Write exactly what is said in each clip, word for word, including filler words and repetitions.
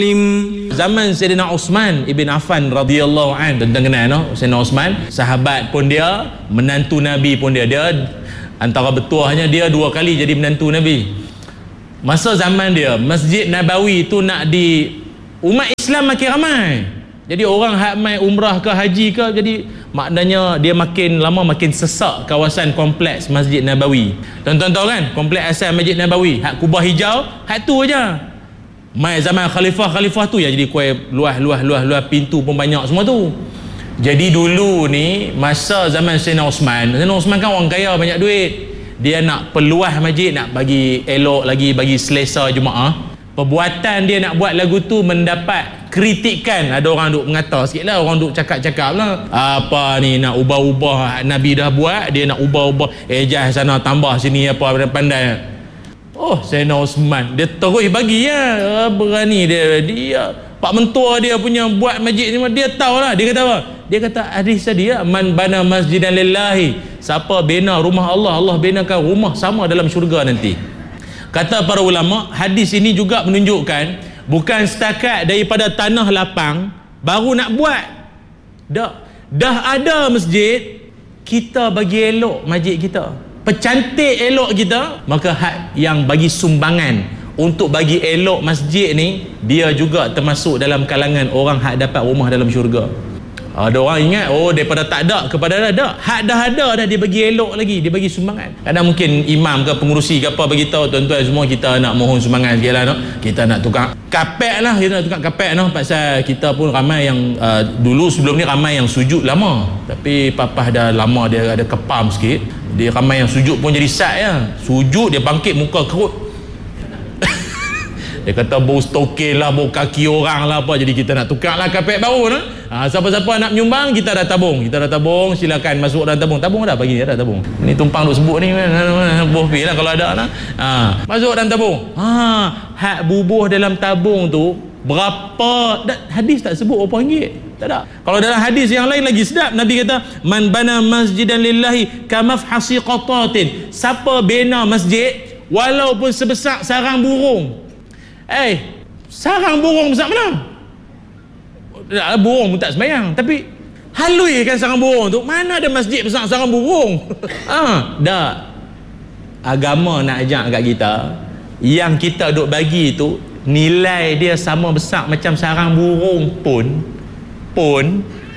Zaman Sayyidina Osman Ibn Affan radhiyallahu an, tentang kenal no? Sayyidina Osman, sahabat pun dia, menantu Nabi pun dia. Dia antara bertuahnya dia dua kali jadi menantu Nabi. Masa zaman dia, Masjid Nabawi tu nak di, umat Islam makin ramai. Jadi orang hak mai umrah ke haji ke, jadi maknanya dia makin lama makin sesak kawasan kompleks Masjid Nabawi. Tuan-tuan tahu kan, kompleks asal Masjid Nabawi, hak kubah hijau, hak tu aja. Mai zaman khalifah-khalifah tu ya, jadi kuai luah-luah luah-luah pintu pun banyak semua tu. Jadi dulu ni masa zaman Sayyidina Osman, Sayyidina Osman kan orang kaya banyak duit. Dia nak peluah masjid, nak bagi elok lagi, bagi selesa jemaah. Perbuatan dia nak buat lagu tu mendapat kritikan. Ada orang duk mengata sikit lah, orang duk cakap-cakap lah, apa ni nak ubah-ubah, Nabi dah buat, dia nak ubah-ubah, ejah sana tambah sini apa, pandai. Oh, Sayyidina Osman dia terus bagi ya, berani dia. Dia Pak Mentua dia punya buat masjid ni, dia tahu lah. Dia kata apa? Dia kata hadis tadi ya, man bana masjidan lillahi, siapa bina rumah Allah, Allah binakan rumah sama dalam syurga nanti. Kata para ulama, hadis ini juga menunjukkan bukan setakat daripada tanah lapang baru nak buat. Dah, dah ada masjid, kita bagi elok masjid kita, percantik elok kita, maka hak yang bagi sumbangan untuk bagi elok masjid ni, dia juga termasuk dalam kalangan orang hak dapat rumah dalam syurga. Ada orang ingat, oh daripada tak ada kepada ada, hak dah ada dah, dia bagi elok lagi, dia bagi sumbangan. Kadang mungkin imam ke pengurusi ke apa beritahu, tuan-tuan semua kita nak mohon sumbangan sikit lah, no? Kita nak tukar kapek lah, kita nak tukar kapek, no? Pasal kita pun ramai yang uh, dulu sebelum ni ramai yang sujud lama, tapi papah dah lama dia ada kepam sikit, dia ramai yang sujud pun jadi sat ya. Sujud dia bangkit muka kerut. Dia kata bau stokin lah, bau kaki orang lah apa. Jadi kita nak tukar lah kapek baru, no? Ha, siapa-siapa nak menyumbang, kita dah tabung, kita dah tabung, silakan masuk dalam tabung. Tabung dah pagi dah tabung. Ni tumpang duk sebut ni, bubuh pi lah kalau ada lah. Ha, masuk dalam tabung. Ha, hak bubuh dalam tabung tu berapa? Hadis tak sebut berapa ringgit. Tak ada. Kalau dalam hadis yang lain lagi sedap, Nabi kata man bana masjidan lillahi kamafhasi qatatin, siapa bina masjid walaupun sebesar sarang burung. Eh, sarang burung besar mana? Burung pun tak sembahyang, tapi halui kan sarang burung tu. Mana ada masjid besar sarang burung? Ah, dah. Agama nak ajak kat kita, yang kita duk bagi tu nilai dia sama besar macam sarang burung pun pun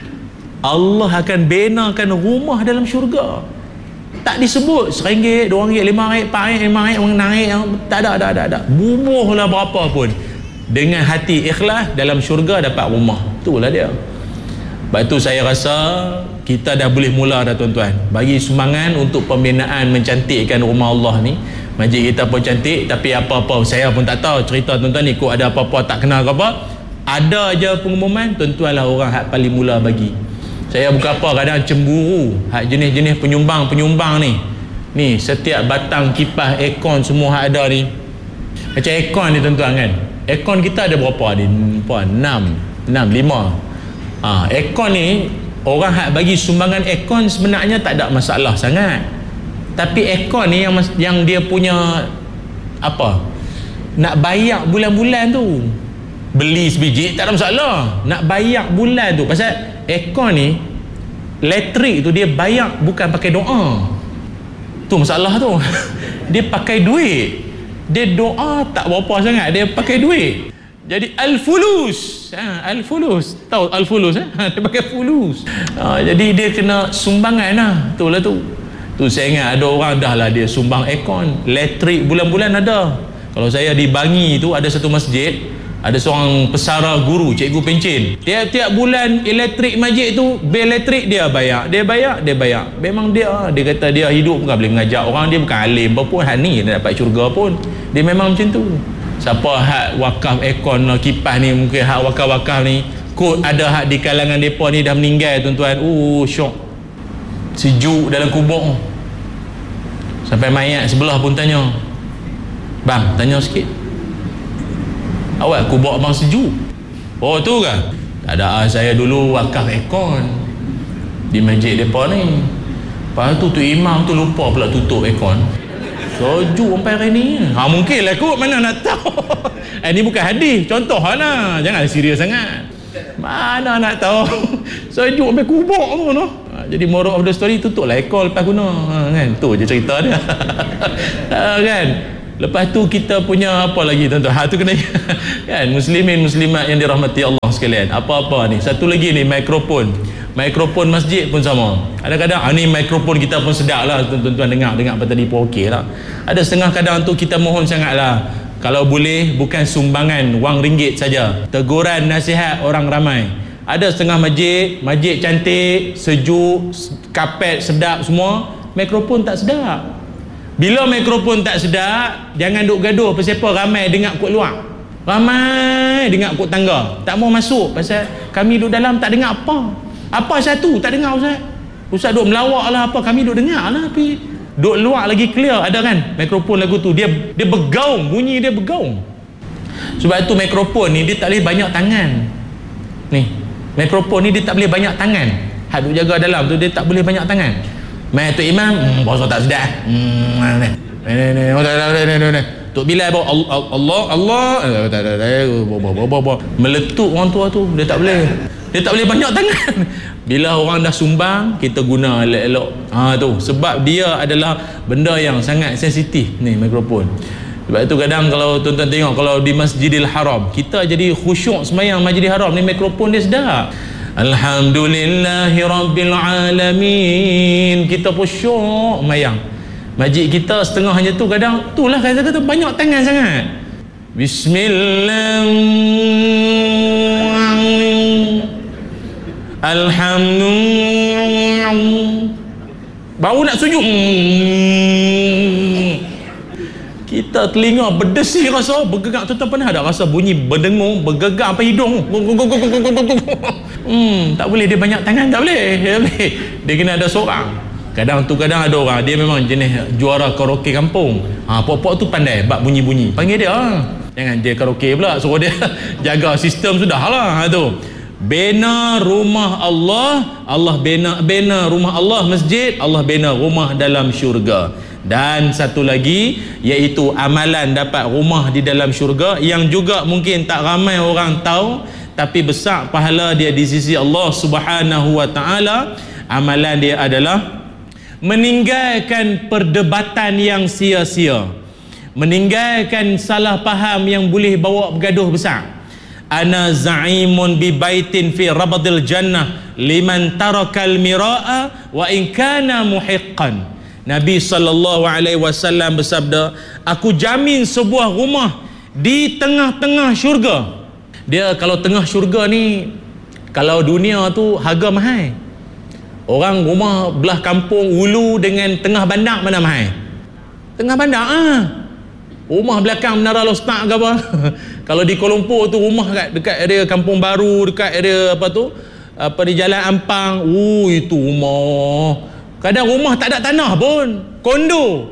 Allah akan binakan rumah dalam syurga. Tak disebut seringgit, dua ringgit, lima ringgit, empat ringgit, lima ringgit, enam ringgit. Tak ada, ada, ada, ada. Bubuhlah berapa pun. Dengan hati ikhlas, dalam syurga dapat rumah. Itulah dia. Sebab itu saya rasa kita dah boleh mula dah tuan-tuan. Bagi sumbangan untuk pembinaan mencantikkan rumah Allah ni. Masjid kita pun cantik, tapi apa-apa saya pun tak tahu cerita tuan-tuan ni. Kok ada apa-apa tak kenal ke apa. Ada je pengumuman, tuan-tuan lah orang hak paling mula bagi. Saya bukan apa, kadang cemburu hak jenis-jenis penyumbang-penyumbang ni. Ni setiap batang kipas aircon semua hak ada ni. Macam aircon ni tuan-tuan kan. Aircon kita ada berapa ni? enam, enam, lima. Ha, aircon ni orang hak bagi sumbangan aircon sebenarnya tak ada masalah sangat. Tapi aircon ni yang yang dia punya apa? Nak bayar bulan-bulan tu. Beli sebiji tak ada masalah. Nak bayar bulan tu pasal aircon ni elektrik tu dia bayar bukan pakai doa. Tu masalah tu. Dia pakai duit. Dia doa tak berapa sangat, dia pakai duit. Jadi al-fulus. Ha, al-fulus. Tahu al-fulus eh? Ha, dia pakai fulus. Ha, jadi dia kena sumbangan lah. Itulah tu. Tu saya ingat ada orang dah lah dia sumbang aircon, elektrik bulan-bulan ada. Kalau saya di Bangi tu ada satu masjid, ada seorang pesara guru, cikgu pencen. Tiap-tiap bulan elektrik masjid tu, bil elektrik dia bayar. Dia bayar, dia bayar. Memang dia, dia kata dia hidup bukan boleh mengajak orang, dia bukan alim pun, hak ni dia dapat syurga pun. Dia memang macam tu. Siapa hak wakaf aircon, kipas ni, mungkin hak wakaf-wakaf ni, kot ada hak di kalangan mereka ni dah meninggal tuan-tuan. Uh, syok. Sejuk dalam kubur. Sampai mayat sebelah pun tanya, bang, tanya sikit, awak kubur abang sejuk? Oh tu kan? Tak ada, saya dulu wakaf aircon di masjid mereka ni. Lepas tu tu imam tu lupa pula tutup aircon. Sejuk sampai hari ni. Ha, mungkin lah kot, mana nak tahu. Eh, ni bukan hadis, contoh lah. Jangan serius sangat. Mana nak tahu. Sejuk sampai kubur tu no. Ha, jadi moral of the story, tutuplah ekor lepas guna. Ha, kan? Tu je cerita dia. Ha, kan? Lepas tu kita punya apa lagi tuan-tuan? Ha, tu kena kan, muslimin muslimat yang dirahmati Allah sekalian. Apa-apa ni. Satu lagi ni, mikrofon. Mikrofon masjid pun sama. Kadang-kadang ah, ni mikrofon kita pun sedap lah tuan-tuan dengar dengar apa tadi pun okey lah. Ada setengah kadang tu kita mohon sangat lah, kalau boleh bukan sumbangan wang ringgit saja, teguran nasihat orang ramai. Ada setengah masjid, masjid cantik, sejuk, kapet sedap semua, mikrofon tak sedap. Bila mikrofon tak sedap, jangan duk gaduh pasal apa ramai dengar kat luar. Ramai dengar kat tangga, tak mau masuk pasal kami duduk dalam tak dengar apa. Apa satu tak dengar Ustaz? Ustaz duk melawak lah apa, kami duk dengar lah, tapi duk luar lagi clear. Ada kan mikrofon lagu tu, dia dia bergaung, bunyi dia bergaung. Sebab tu mikrofon ni dia tak boleh banyak tangan. Ni mikrofon ni dia tak boleh banyak tangan. Hak duk jaga dalam tu dia tak boleh banyak tangan. Mai tu imam, hmm, bahasa tak sedap. Hmm, ni ni ni ni Tok Bilal bawa Allah Allah Allah meletup orang tua tu, dia tak boleh. Dia tak boleh banyak tangan. Bila orang dah sumbang, kita guna elok-elok. Ha tu, sebab dia adalah benda yang sangat sensitif ni mikrofon. Sebab tu kadang kalau tuan-tuan tengok kalau di Masjidil Haram, kita jadi khusyuk sembahyang Masjidil Haram ni, mikrofon dia sedap. Alhamdulillahi Rabbil Alamin. Kita pun syok sembahyang. Masjid kita setengahnya tu kadang itulah kata-kata banyak tangan sangat. Bismillah. Alhamdulillah. Baru nak sujud, kita telinga berdesi rasa, bergegak. Tuan-tuan pernah ada rasa bunyi berdengung, bergegak apa hidung? Hmm, tak boleh dia banyak tangan, tak boleh. Tak boleh. Dia kena ada seorang. Kadang tu kadang ada orang dia memang jenis juara karaoke kampung. Ha, pok-pok tu pandai bab bunyi-bunyi. Panggil dia. Ha. Jangan dia karaoke pula, suruh dia jaga sistem sudahlah. Ha tu. Bina rumah Allah, Allah bina bina rumah Allah masjid, Allah bina rumah dalam syurga. Dan satu lagi iaitu amalan dapat rumah di dalam syurga yang juga mungkin tak ramai orang tahu, tapi besar pahala dia di sisi Allah Subhanahu wa taala. Amalan dia adalah meninggalkan perdebatan yang sia-sia, meninggalkan salah faham yang boleh bawa bergaduh besar. Ana za'imun bi baitin fi rabadil jannah liman tarakal mira'a wa in kana muhiqqan. Nabi sallallahu alaihi wasallam bersabda, aku jamin sebuah rumah di tengah-tengah syurga. Dia kalau tengah syurga ni, kalau dunia tu harga mahal. Orang rumah belah kampung Ulu dengan tengah bandar mana mahal? Tengah bandar ah. Rumah belakang Menara Lostak ke apa? Kalau di Kuala Lumpur tu rumah kat dekat area Kampung Baru, dekat area apa tu? Apa di Jalan Ampang. Oh, itu rumah. Kadang rumah tak ada tanah pun, kondo.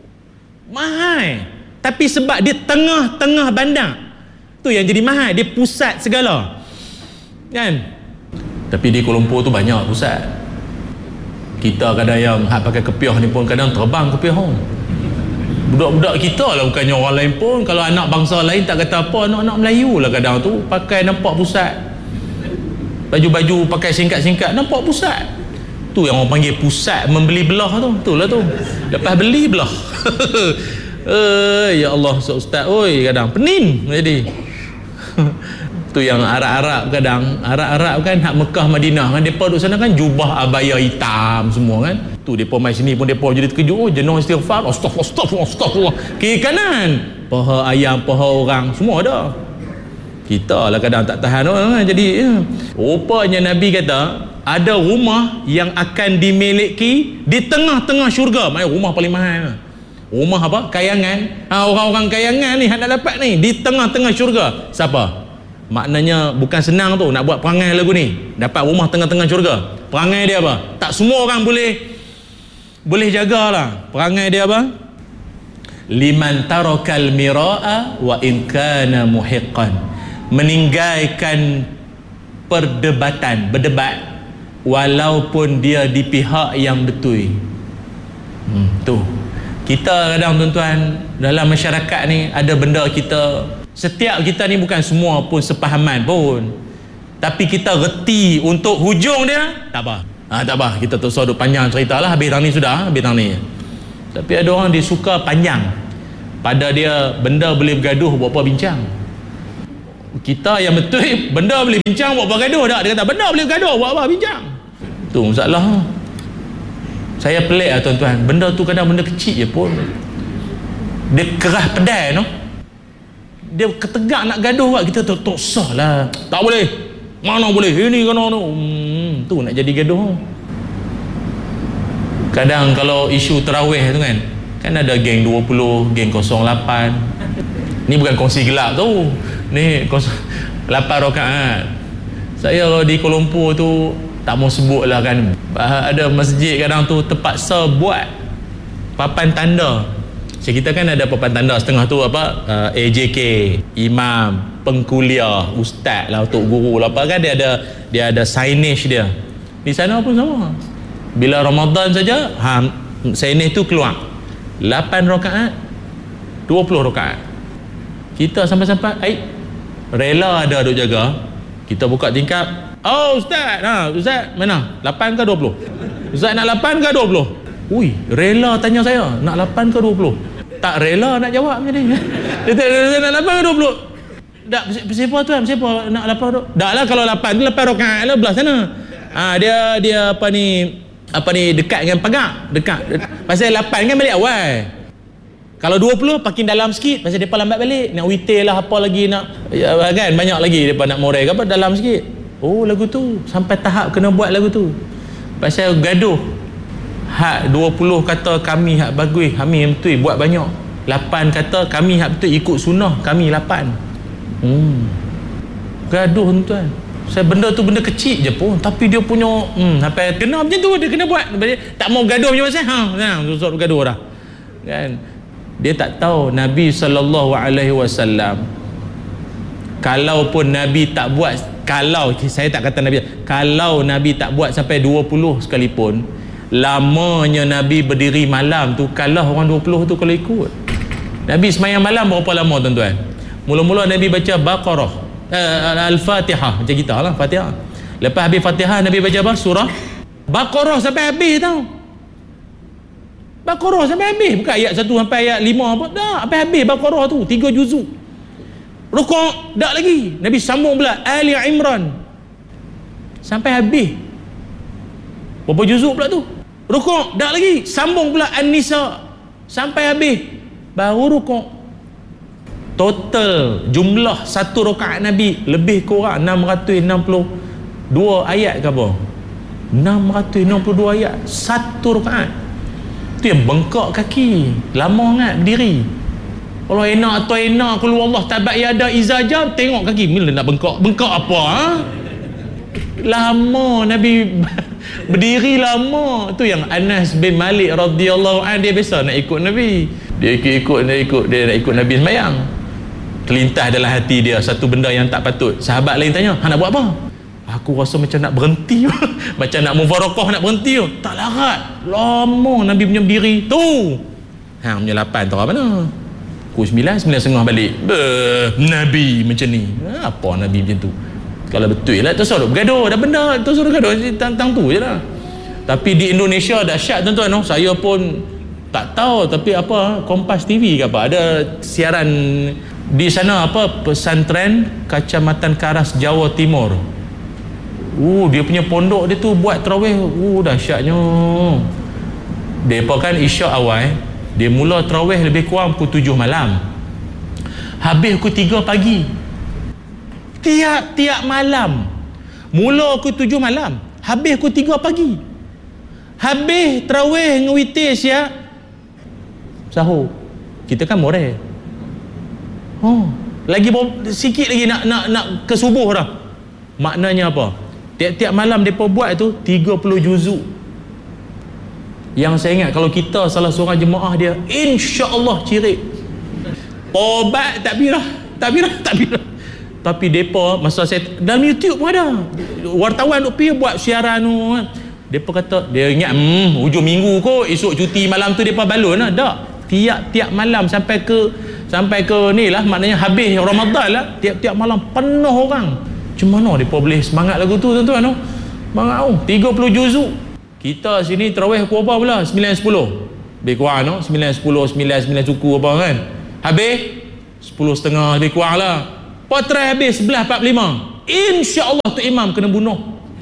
Mahal. Tapi sebab dia tengah-tengah bandar. Tu yang jadi mahal, dia pusat segala. Kan? Tapi di Kuala Lumpur tu banyak pusat. Kita kadang yang hak pakai kepiah ni pun kadang terbang kepiah hong. Budak-budak kita lah, bukannya orang lain pun. Kalau anak bangsa lain tak kata apa, anak-anak Melayu lah kadang tu pakai nampak pusat, baju-baju pakai singkat-singkat nampak pusat. Tu yang orang panggil pusat membeli belah tu. Tu lah tu, lepas beli belah. Eh, ya Allah, ustaz oi kadang pening jadi. Tu yang Arab-Arab kadang, Arab-Arab kan hak Mekah Madinah kan, depa duduk sana kan jubah abaya hitam semua kan. Tu depa mai sini pun depa jadi terkejut, oh jenuh istighfar, astagfirullah astagfirullah astagfirullah. Kiri kanan paha ayam, paha orang semua ada. Kita lah kadang tak tahan orang kan. Jadi ya. Rupanya Nabi kata ada rumah yang akan dimiliki di tengah-tengah syurga. Maksudnya rumah paling mahal. Rumah apa? Kayangan. Ha, orang-orang kayangan ni hak nak dapat ni di tengah-tengah syurga. Siapa? Maknanya bukan senang tu nak buat perangai lagu ni, dapat rumah tengah-tengah syurga. Perangai dia apa? Tak semua orang boleh boleh jagalah. Perangai dia apa? Liman tarakal mira'a wa in kana muhiqqan. Meninggalkan perdebatan, berdebat walaupun dia di pihak yang betul. Hmm, tu. Kita kadang tuan-tuan dalam masyarakat ni ada benda kita, setiap kita ni bukan semua pun sepahaman pun, tapi kita reti untuk hujung dia tak apa. Ha, tak apa, kita tak usah duk panjang cerita lah, habis tang ni sudah, habis tang ni. Tapi ada orang dia suka panjang, pada dia benda boleh bergaduh buat apa bincang. Kita yang betul, benda boleh bincang buat apa gaduh tak? Dia kata benda boleh bergaduh buat apa bincang. Tu masalah. Saya pelik lah tuan-tuan, benda tu kadang benda kecil je pun dia kerah pedai no? Dia ketegak nak gaduh buat, kita tak sah lah, tak boleh, mana boleh, ini kena tu, hmm, tu nak jadi gaduh. Kadang kalau isu terawih tu kan, kan ada geng dua puluh, geng kosong lapan. Ni bukan kongsi gelap tu, ni lapan rakaat. Saya kalau di Kuala Lumpur tu tak mau sebut lah kan, ada masjid kadang tu terpaksa buat papan tanda. Kita kan ada papan tanda setengah tu apa, uh, A J K, imam, pengkuliah, ustaz lah, untuk guru lah apa kan, dia ada dia ada signage dia. Di sana pun sama. Bila Ramadan saja, ha, signage tu keluar lapan rakaat, dua puluh rakaat. Kita sampai-sampai ai rela ada duk jaga. Kita buka tingkap, oh ustaz, ha, ustaz mana? lapan ke dua puluh? Ustaz nak lapan ke dua puluh? Ui, rela tanya saya, nak lapan ke dua puluh? Tak rela nak jawab macam ni. Dia tak nak lapan ke dua puluh? Tak, siapa tuan? Siapa nak lapan tu? Dah lah, kalau lapan tu lapan rakaat lah belah sana. Ha, dia dia apa ni? Apa ni, dekat dengan pagar, dekat. Pasal lapan kan balik awal. Kalau dua puluh parking dalam sikit, pasal depa lambat balik. Nak witir lah, apa lagi nak, ya, kan banyak lagi depa nak morai ke apa, dalam sikit. Oh, lagu tu sampai tahap kena buat lagu tu. Pasal gaduh. Hak dua puluh kata kami hak bagus, kami yang betul buat banyak. lapan kata kami hak betul ikut sunnah, kami lapan. Hmm. Gaduh tuan. Saya benda tu benda kecil je pun, tapi dia punya hmm sampai kena macam tu, dia kena buat. Tak mau gaduh macam mana, ha, nah, susah gaduh dah. Kan? Dia tak tahu Nabi sallallahu alaihi wasallam, kalaupun Nabi tak buat, kalau saya tak kata Nabi, kalau Nabi tak buat sampai dua puluh sekalipun, lamanya Nabi berdiri malam tu kalah orang dua puluh tu kalau ikut. Nabi semayang malam berapa lama tuan-tuan? Mula-mula Nabi baca Baqarah, uh, Al-Fatihah macam kita lah, Fatihah. Lepas habis Fatihah Nabi baca apa? Surah Baqarah sampai habis tau. Baqarah sampai habis, bukan ayat satu sampai ayat lima apa, dah sampai habis Baqarah tu, tiga juzuk. Rukuk dak lagi, Nabi sambung pula Ali Imran sampai habis. Berapa juzuk pula tu? Rukuk dak lagi, sambung pula An-Nisa sampai habis, baru rukuk. Total jumlah satu rakaat Nabi lebih kurang enam ratus enam puluh dua ayat ke apa? enam ratus enam puluh dua ayat satu rakaat. Tu yang bengkak kaki, lama sangat berdiri. Kalau enak atau enak keluar Allah tabat yada izajar, tengok kaki bila nak bengkak. Bengkak apa ha? Lama Nabi berdiri lama. Tu yang Anas bin Malik radhiyallahu anhu, dia biasa nak ikut Nabi. Dia ikut-ikut dia ikut dia nak ikut Nabi sembahyang. Terlintas dalam hati dia satu benda yang tak patut. Sahabat lain tanya, "Hang nak buat apa?" Aku rasa macam nak berhenti. Macam nak mufarakah nak berhenti. Tak larat. Lama Nabi punya berdiri. Tu. Hang punya lapan tahu mana? Pukul sembilan, sembilan setengah balik. Beuh, Nabi macam ni. Apa Nabi macam tu? Kalau betul lah, tu suruh bergaduh. Dah benda, tu suruh bergaduh. Tentang tu je lah. Tapi di Indonesia dahsyat tuan-tuan. No? Saya pun tak tahu. Tapi apa, Kompas T V ke apa, ada siaran di sana apa, pesantren Kacamatan Karas, Jawa Timur. Uh, dia punya pondok dia tu buat tarawih. Uh, dahsyatnya. Depa kan isyak awal. Dia mula tarawih lebih kurang pukul tujuh malam. Habis pukul tiga pagi. Tiap-tiap malam. Mula pukul tujuh malam, habis pukul tiga pagi. Habis tarawih ngewitir siap sahur. Kita kan moreh. Oh, lagi sikit lagi nak nak nak ke subuh dah. Maknanya apa? Tiap-tiap malam mereka buat tu tiga puluh juzuk. Yang saya ingat, kalau kita salah seorang jemaah dia, insya-Allah cirit. Tobat takbirah, takbirah, takbirah. Tapi depa masa saya dalam YouTube pun ada. Wartawan duk pergi buat siaran tu. Depa kata dia ingat hmm hujung minggu kot, esok cuti malam tu depa balun lah. Tak. tiap-tiap malam sampai ke sampai ke ni lah, maknanya habis Ramadan lah, tiap-tiap malam penuh orang. Macam mana dia boleh semangat lagu tu tuan-tuan tu? Semangat tu, tiga puluh juzuk. Kita sini tarawih pukul apa pula? sembilan sepuluh. Lebih kurang tu, sembilan sepuluh, sembilan, sembilan suku apa kan. Habis sepuluh setengah lebih kurang lah. Potret habis sebelas empat puluh lima. InsyaAllah tu imam kena bunuh.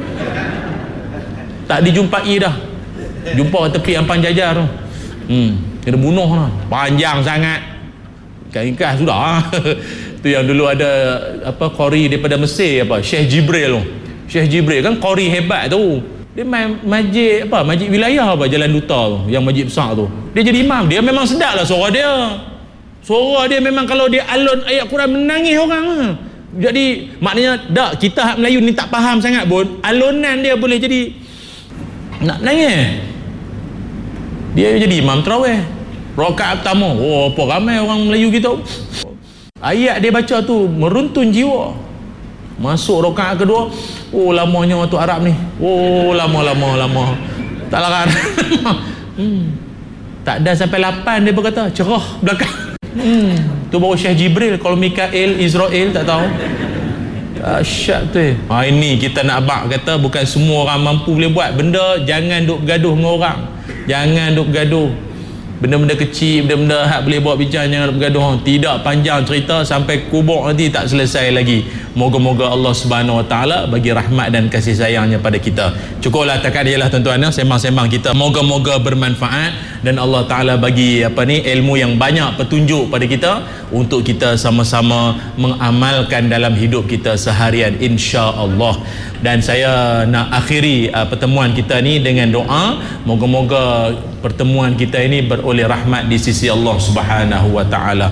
Tak dijumpai dah. Jumpa tepi Ampang Jajar tu. Hmm, kena bunuh lah. Panjang sangat. Ringkas sudah. Tu yang dulu ada apa qari daripada Mesir apa, Syekh Jibril tu. Syekh Jibril kan qari hebat tu. Dia main masjid apa, masjid wilayah apa, Jalan Duta tu, yang masjid besar tu. Dia jadi imam. Dia memang sedap lah suara dia. Suara dia memang kalau dia alun ayat Quran menangis orang lah. Jadi maknanya dak, kita hak Melayu ni tak faham sangat pun, alunan dia boleh jadi nak nangis. Dia jadi imam tarawih rakaat pertama. Oh, apa ramai orang Melayu kita. Ayat dia baca tu meruntun jiwa. Masuk rakaat kedua, oh lamanya waktu Arab ni. Oh lama-lama lama. Tak larang. hmm. Tak ada sampai lapan dia berkata cerah belakang. Hmm. Tu baru Syekh Jibril. Kalau Mikael, Israel tak tahu. Dahsyat tu. Ha, ini kita nak abang kata bukan semua orang mampu boleh buat benda. Jangan duk bergaduh dengan orang. Jangan duk bergaduh. Benda-benda kecil, benda-benda hak boleh buat bincang, jangan duk bergaduh. Tidak panjang cerita sampai kubur nanti tak selesai lagi. Moga-moga Allah Subhanahu Wa Taala bagi rahmat dan kasih sayangnya pada kita. Cukuplah takat dia lah tuan-tuan, sembang-sembang kita. Moga-moga bermanfaat dan Allah Taala bagi apa ni ilmu yang banyak, petunjuk pada kita untuk kita sama-sama mengamalkan dalam hidup kita seharian, insya-Allah. Dan saya nak akhiri uh, pertemuan kita ni dengan doa, moga-moga pertemuan kita ini beroleh rahmat di sisi Allah Subhanahu Wa Taala.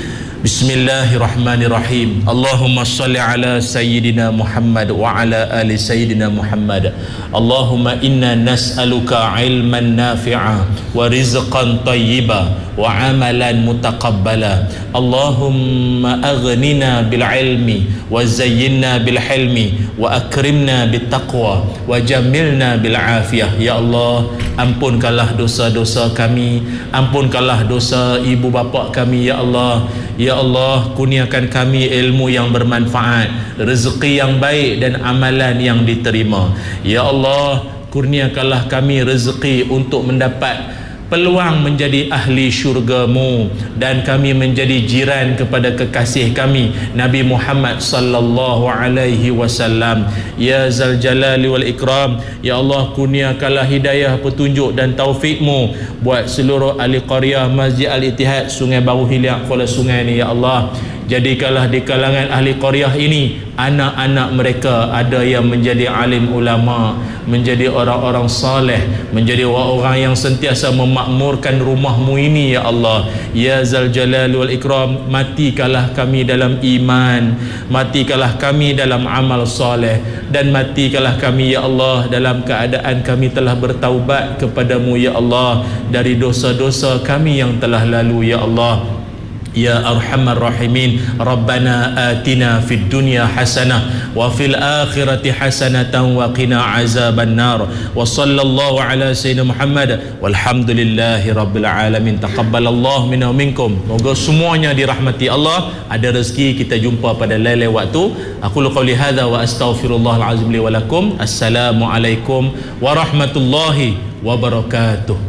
Bismillahirrahmanirrahim. Allahumma salli ala Sayyidina Muhammad wa ala ali Sayyidina Muhammad. Allahumma inna nas'aluka ilman nafi'a wa rizqan tayyiba wa amalan mutaqabbala. Allahumma aghnina bil ilmi wa zayyinna bil hilmi wa akrimna bit taqwa wa jamilna bil afiyah. Ya Allah, ampunkanlah dosa-dosa kami, ampunkanlah dosa ibu bapa kami ya Allah. Ya Allah, kurniakan kami ilmu yang bermanfaat, rezeki yang baik dan amalan yang diterima. Ya Allah, kurniakanlah kami rezeki untuk mendapat peluang menjadi ahli syurga-Mu dan kami menjadi jiran kepada kekasih kami Nabi Muhammad sallallahu alaihi wasallam. Ya Zal Jalali wal Ikram, ya Allah, kurniakanlah hidayah, petunjuk dan taufik-Mu buat seluruh ahli qaryah Masjid Al-Ittihad Sungai Baru Hilyak Kuala Sungai ni ya Allah. Jadikanlah di kalangan ahli qaryah ini anak-anak mereka ada yang menjadi alim ulama, menjadi orang-orang saleh, menjadi orang-orang yang sentiasa memakmurkan rumah-Mu ini ya Allah. Ya Zal Jalal wal Ikram, matikanlah kami dalam iman, matikanlah kami dalam amal saleh, dan matikanlah kami ya Allah dalam keadaan kami telah bertaubat kepadamu ya Allah dari dosa-dosa kami yang telah lalu ya Allah. Ya Arhamar Rahimin, Rabbana atina fid dunya hasanah wa fil akhirati hasanatan wa qina azaban nar. Wa sallallahu ala sayyidina Muhammad walhamdulillahi rabbil alamin. Taqabbalallahu minna wa minkum. Moga semuanya dirahmati Allah, ada rezeki kita jumpa pada lain-lain waktu. Aku qouli hadza wa astaghfirullahal azim li wa lakum. Assalamualaikum warahmatullahi wabarakatuh.